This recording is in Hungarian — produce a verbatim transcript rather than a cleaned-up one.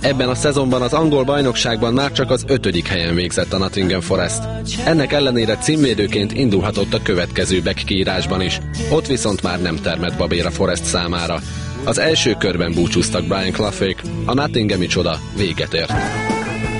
Ebben a szezonban az angol bajnokságban már csak az ötödik helyen végzett a Nottingham Forest. Ennek ellenére címvédőként indulhatott a következő back kiírásban is. Ott viszont már nem termett babér a Forest számára. Az első körben búcsúztak Brian Cloughék, a nottinghami csoda véget ért.